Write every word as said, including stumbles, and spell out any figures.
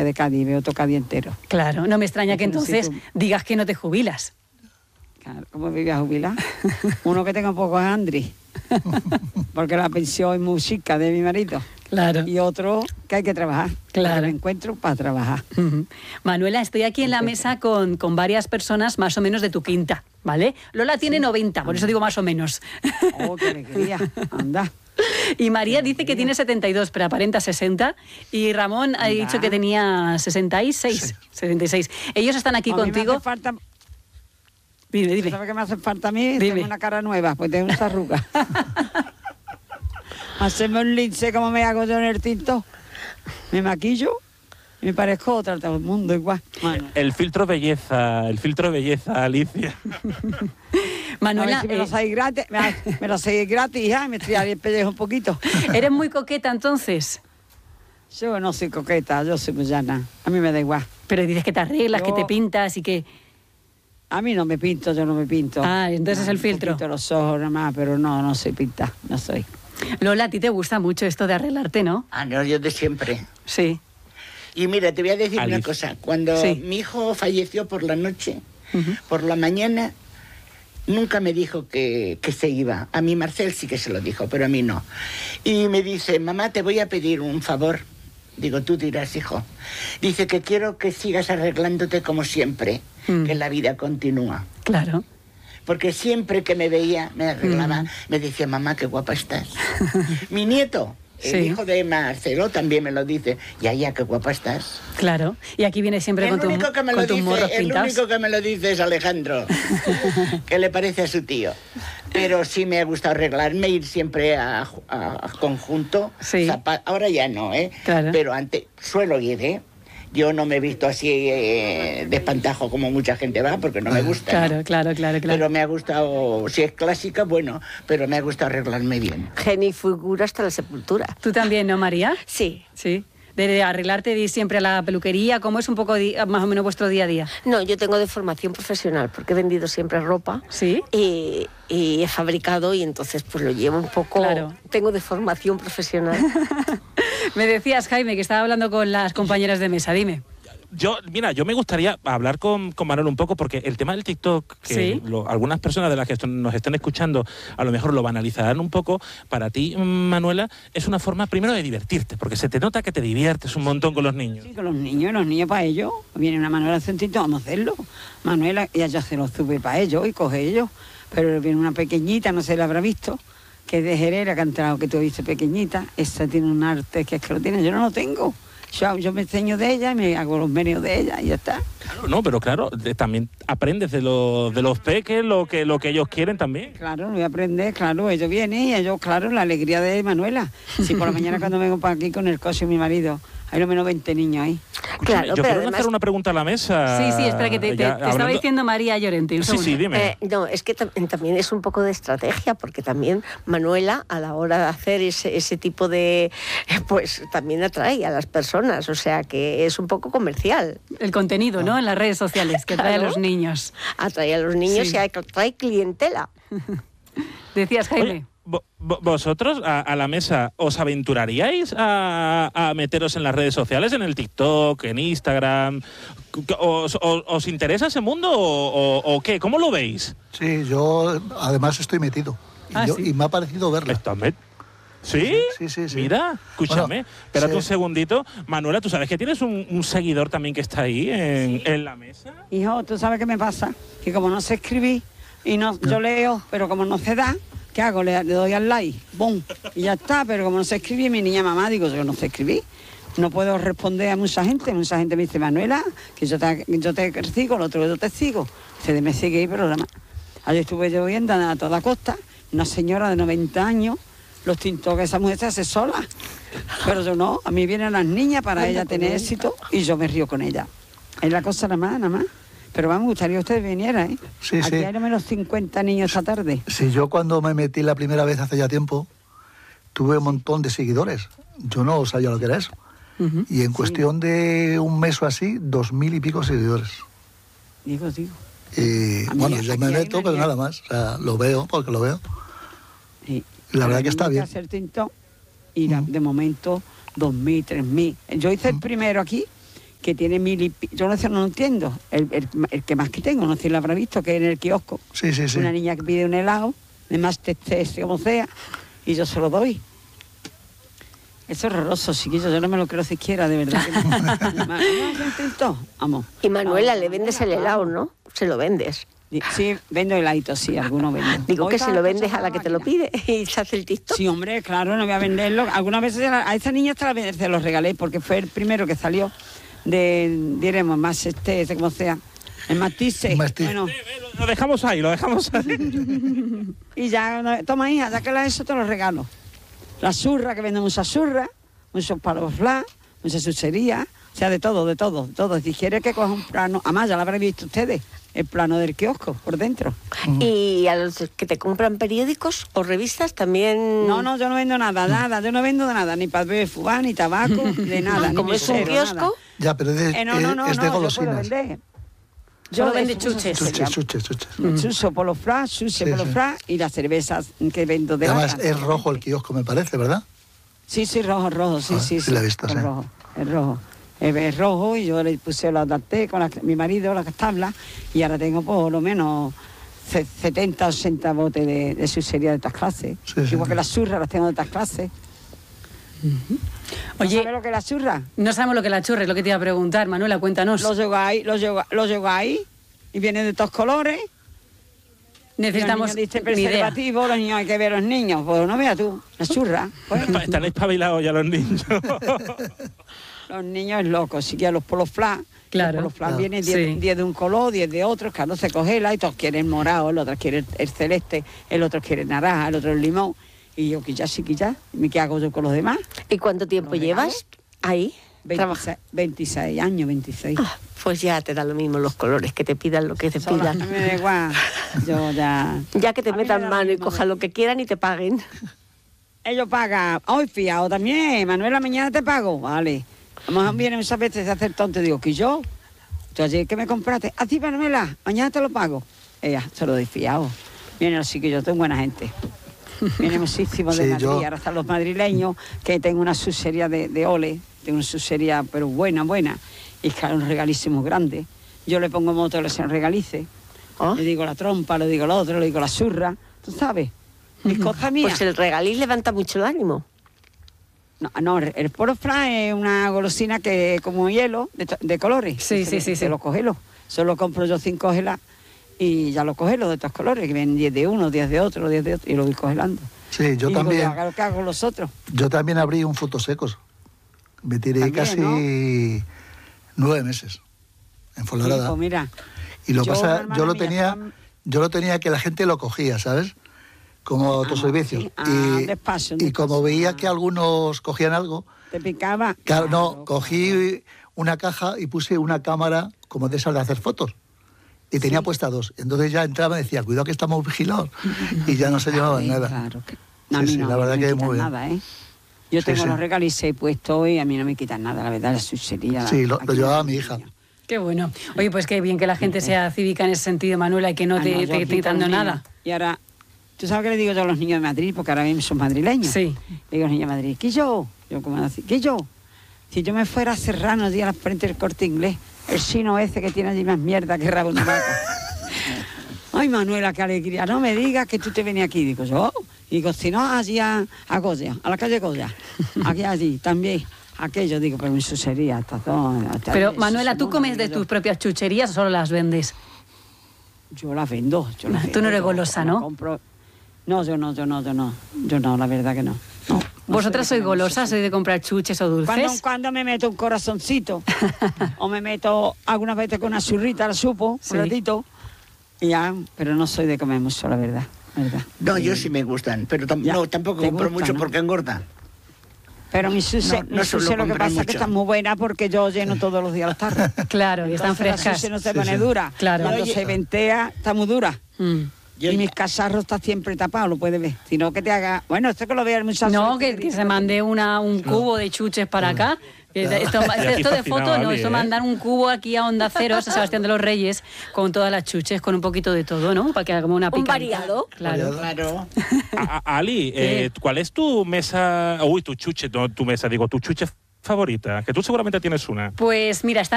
de Cádiz, veo todo Cádiz entero. Claro, no me extraña que entonces Necesito- digas que no te jubilas. Claro, ¿cómo me voy a jubilar? Uno que tenga poco es Andri, porque la pensión es muy chica de mi marido. Claro. Y otro que hay que trabajar. Claro. Porque me encuentro para trabajar. Ujú. Manuela, estoy aquí en la mesa con, con varias personas más o menos de tu quinta, ¿vale? Lola tiene noventa, por eso digo más o menos. Oh, qué alegría. Anda. Y María dice que tiene setenta y dos, pero aparenta sesenta. Y Ramón ha Anda. dicho que tenía sesenta y seis. sesenta y seis. Ellos están aquí A mí me contigo. hace falta, Dime, dime. ¿sabes qué me hace falta a mí? Dime. Tengo una cara nueva, pues tengo esta arruga. Hacerme un lince como me hago yo en el tinto. Me maquillo y me parezco otra, todo el mundo igual. Bueno, El filtro belleza, el filtro belleza, Alicia. a ver Manuela, si me lo eh, hacéis gratis, me, me lo hacéis gratis, hija, y me estoy el pellejo un poquito. ¿eres muy coqueta entonces? Yo no soy coqueta, yo soy muy llana. A mí me da igual. Pero dices que te arreglas, que Yo- te pintas y que... A mí no me pinto, yo no me pinto. Ah, entonces es el Un filtro. poquito los ojos nada más, pero no, no soy pinta, no soy. Lola, a ti te gusta mucho esto de arreglarte, ¿no? Ah, no, yo de siempre. Sí. Y mira, te voy a decir Alice. una cosa. Cuando Sí. mi hijo falleció por la noche, Ujú. por la mañana, nunca me dijo que, que se iba. A mí Marcel sí que se lo dijo, pero a mí no. Y me dice, mamá, te voy a pedir un favor. Digo, tú dirás, hijo. Dice que quiero que sigas arreglándote como siempre, Mm. que la vida continúa. Claro. Porque siempre que me veía, me arreglaba, Mm. me decía, mamá, qué guapa estás. Mi nieto, el Sí. hijo de Marcelo, también me lo dice, ya, ya, qué guapa estás. Claro. Y aquí vienes siempre El con, tu, único que me con lo tus morros dice, el pintados. único que me lo dice es Alejandro, que le parece a su tío. Pero sí me ha gustado arreglarme, ir siempre a, a- a conjunto. Sí. zapa- Ahora ya no, ¿eh? Claro. Pero antes suelo ir, ¿eh? Yo no me he visto así eh, de espantajo como mucha gente va, porque no me gusta. ¿no? Claro, claro, claro, claro. Pero me ha gustado, si es clásica, bueno, pero me ha gustado arreglarme bien. Genio y figura hasta la sepultura. ¿Tú también, no, María? Sí. Sí. De arreglarte de ir siempre a la peluquería, ¿cómo es un poco di- más o menos vuestro día a día? No, yo tengo de formación profesional porque he vendido siempre ropa. Sí. Y, y he fabricado y entonces pues lo llevo un poco... Claro. Tengo de formación profesional. Me decías, Jaime, que estaba hablando con las compañeras de mesa, dime. Yo, mira, yo me gustaría hablar con, con Manuel un poco, porque el tema del TikTok, que Sí. lo- algunas personas de las que esto- nos estén escuchando a lo mejor lo banalizarán un poco, para ti, Manuela, es una forma primero de divertirte, porque se te nota que te diviertes un montón con los niños. Sí, con los niños, los niños para ellos. Viene una Manuela Centito, vamos a hacerlo. Manuela, y ella se lo sube para ellos y coge ellos. Pero viene una pequeñita, no se la habrá visto, que es de Herrera, que ha entrado, que tú viste pequeñita. Esa tiene un arte que es que lo tiene, yo no lo tengo. Yo, yo me enseño de ella y me hago los medios de ella y ya está. Claro, no, pero claro, de- también aprendes de los, de los peques lo que, lo que ellos quieren también. Claro, lo voy a aprender, claro, ellos vienen y ellos, claro, la alegría de Manuela. Si por la mañana cuando vengo para aquí con el coche y mi marido, hay lo menos veinte niños ahí. Escúchame, Claro, yo pero quiero además- hacer una pregunta a la mesa. Sí, sí, espera, que te, te- Ya, te estaba hablando- diciendo María Llorente. un Sí, sí, segundo. dime. Eh, no, es que tam- también es un poco de estrategia, porque también Manuela, a la hora de hacer ese, ese tipo de... pues también atrae a las personas, o sea que es un poco comercial. El contenido, ¿no? En las redes sociales, que trae a Claro. los niños. Atrae a los niños Sí. y atrae clientela. Decías, Jaime. Oye, vo- vo- ¿vosotros a, a la mesa os aventuraríais a, a meteros en las redes sociales, en el TikTok, en Instagram? ¿Os, os- os interesa ese mundo o, o- o qué? ¿Cómo lo veis? Sí, yo además estoy metido. Y, Ah, yo- sí. y me ha parecido verla. ¿Estás met- ¿Sí? Sí, sí, sí. Mira, escúchame, Bueno, espérate sí. un segundito. Manuela, ¿tú sabes que tienes un, un seguidor también que está ahí en, en la mesa? Hijo, ¿tú sabes qué me pasa? Que como no sé escribir y no, yo leo, pero como no se da, ¿qué hago? Le, le doy al like, ¡bum! Y ya está, pero como no sé escribir, mi niña mamá, digo, yo no sé escribir. No puedo responder a mucha gente. Mucha gente me dice, Manuela, que yo te, yo te sigo, el otro que yo te sigo. Se me sigue, pero nada más. Ayer estuve yo viendo a toda costa, una señora de noventa años, los tintos que esa mujer se hace sola. Pero yo no, a mí vienen las niñas para ella tener éxito y yo me río con ella. Es la cosa nada más, nada más. Pero me gustaría que usted viniera, ¿eh? Sí, Aquí sí. hay al menos cincuenta niños esta tarde. Si yo cuando me metí la primera vez hace ya tiempo, tuve un montón de seguidores. Yo no sabía lo que era eso. Ujú. Y en cuestión de un mes o así, dos mil y pico seguidores. Digo, digo. Y A mí- bueno, yo aquí me hay meto, una pero niña- nada más. O sea, lo veo porque lo veo. Sí. La verdad Pero que está hay bien. hacer tinto y la- de momento dos mil, tres mil. Yo hice el primero aquí, que tiene mil y pi- yo no sé, no lo entiendo. El, el- el que más que tengo, no sé si lo habrá visto, que en el kiosco. Sí, sí, sí. Una niña que pide un helado, de más testé, como sea, y yo se lo doy. Es horroroso, chiquillo, yo no me lo creo siquiera, de verdad. Que no. Ma- no, intentó, vamos. Y Manuela, Vamos, le vendes el Manuela, helado, vamos. ¿no? Se lo vendes. Di- Sí, vendo heladitos, sí, algunos vendo. Digo Hoy que se estaba lo vendes escuchando a la que te lo máquina. pide y se hace el TikTok. Sí, hombre, claro, no voy a venderlo. Algunas veces a a esa niña hasta la- se los regalé porque fue el primero que salió de, diremos, más este, ese como sea, el matice. Matiz. Bueno, Lo dejamos ahí, lo dejamos ahí. y ya, no, toma hija, ya que la eso te lo regalo. La zurra, que vende mucha zurra, muchos palos flash, mucha sucería, o sea, de todo, de todo, de todo. Si quieres que coja un plano, además ya lo habrán visto ustedes, el plano del kiosco por dentro. Y a los que te compran periódicos o revistas también... No, no, yo no vendo nada, nada, yo no vendo de nada, ni papel de fubá, ni tabaco, de nada. Como ni es un mesero, kiosco, nada. Ya, pero es, Eh, no, no, no, es no, de yo puedo golosinas. vender. Solo de vende eso, chuches. Chuches, chuches, chuches. Chucho por los flash, chuche Sí, por los sí. flash y las cervezas que vendo de Además, lata. es rojo el kiosco, me parece, ¿verdad? Sí, sí, rojo, rojo, sí, Ah, sí. sí la he visto, es sí. rojo, es rojo. Es, es rojo y yo le puse, lo adapté con la- mi marido, las tablas, y ahora tengo por lo menos ce- setenta, ochenta botes de, de sucería de todas clases. Sí, sí, Igual sí. que las zurras las tengo de todas clases. ¿No Oye, sabes lo que es la zurra? no sabemos lo que es la churra, es lo que te iba a preguntar, Manuela, cuéntanos. Lo lleváis, lo lleva- lo lleváis y viene de todos colores. Necesitamos Los niños dicen ni idea. preservativo, los niños hay que ver a los niños. Pues no veas tú, la churra. Pues, Están espabilados ya los niños. los niños es locos, si que los polos flash. Claro, los polos flash claro. vienen Sí. diez de un color, diez de otro, cada uno se congela y todos quieren morado, el otro quiere el celeste, el otro quiere naranja, el otro el limón. Y yo, que ya sí, que ya. ¿Y qué hago yo con los demás? ¿Y cuánto tiempo ¿Los llevas ahí? veintiséis, veintiséis años, veintiséis. Ah, pues ya te da lo mismo los colores, que te pidan lo que te Solo, pidan. me da igual. Yo ya... Ya que te A mí me metan da mano lo y mismo. cojan lo que quieran y te paguen. Ellos pagan. Hoy fiado también. Manuela, mañana te pago. Vale. A lo mejor viene muchas veces a hacer tonto. Digo, que yo, tú ayer que me compraste. A ti, Manuela, mañana te lo pago. Ella, se lo doy fiado. Vienen así que yo tengo buena gente. Vienen muchísimos de Sí, Madrid. yo- Ahora están los madrileños, que tengo una sucería de, de ole. Tengo una sucería, pero buena, buena. Y claro, un regalísimo grande. Yo le pongo motores en regalice. Oh. Le digo la trompa, le digo lo otro, le digo la surra. ¿Tú sabes? Mis cosas mías. Pues el regaliz levanta mucho el ánimo. No, no, el porofra es una golosina que como hielo, de, to- de colores. Sí, Se sí, le- sí, se sí. lo congelo. Solo compro yo cinco gelas y ya lo congelo de estos colores, que vienen diez de uno, diez de otro, diez de otro, y lo voy congelando. Sí, yo y también. Digo, yo hago lo que hago los otros. Yo también abrí un frutos secos. Me tiré También, casi nueve meses en Y Fuenlabrada. digo, mira, Y lo yo, pasa, una yo lo hermana mía, tenía, Juan- yo lo tenía que la gente lo cogía, ¿sabes? Como autoservicio. sí. Ah, y despacio, y como despacio. veía Ah. que algunos cogían algo, te picaba. claro, no, Claro, cogí una caja y puse una cámara como de esas de hacer fotos. Y tenía Sí. puesta dos. Entonces ya entraba y decía, cuidado que estamos vigilados. Y ya no se llevaban Ay, nada. Claro, que- no, a Sí, mí sí, no, la a mí verdad no me que quitan muy bien. nada, ¿eh? Yo Sí, tengo sí. los regalices puestos y a mí no me quitan nada, la verdad, la sucería. Sí, lo- lo aquí llevaba no mi me hija. quitan. Qué bueno. Oye, pues qué bien que la gente sea cívica en ese sentido, Manuela, y que no Ah, te no, yo esté aquí quitando con los nada. niños. Y ahora, ¿tú sabes qué le digo yo a los niños de Madrid? Porque ahora mismo son madrileños. Sí. Le digo a los niños de Madrid, ¿qué yo? Yo como así, ¿qué yo? Si yo me fuera a Serrano allí a la frente del Corte Inglés, el chino ese que tiene allí más mierda que rabo de vaca. Ay, Manuela, qué alegría. No me digas que tú te venías aquí. Digo yo, digo, si no, allí a, a Goya, a la calle Goya. Aquí, allí, también. Aquello, digo, pero mi sucería, estas dos. estas Pero, de Manuela, ¿tú Simona, comes de digo yo. tus propias chucherías o solo las vendes? Yo las vendo. Yo las Tú vendo, no eres yo golosa, la ¿no? compro. No, yo no, yo no, yo no. Yo no, la verdad que no. No, no ¿Vosotras soy sois de comer golosas? mucho, ¿Sois de comprar chuches o Cuando, dulces? cuando me meto un corazoncito o me meto algunas veces con una churrita, la supo, Sí. un ratito, y ya, pero no soy de comer mucho, la verdad. la verdad. No, yo sí me gustan, pero tam- Ya, no, tampoco te compro gustan, mucho ¿no? porque engorda. Pero mi suce, No, mi no suce suelo lo que comprar pasa es que mucho. está muy buena porque yo lleno todos los días las tardes. Claro, y están Entonces, la frescas. suce no se Sí, pone sí. dura. Claro. Cuando Oye, se ventea, está muy dura. Mm. Yo y ya- mis cacharros está siempre tapado, lo puedes ver. Sino que te haga... Bueno, esto que lo vea el muchacho. No, este que, que dice, se mande una, un cubo de chuches para acá. Que Esto, Y aquí esto de fascinado, foto, no, Ali, esto ¿eh? mandar un cubo aquí a Onda Cero, a Sebastián de los Reyes, con todas las chuches, con un poquito de todo, ¿no? Para que hagamos una Un picadita. variado. Claro. Claro. A- a- Ali, eh, ¿cuál es tu mesa, uy, tu chuche, no tu mesa, digo, tu chuche favorita? Que tú seguramente tienes una. Pues mira, está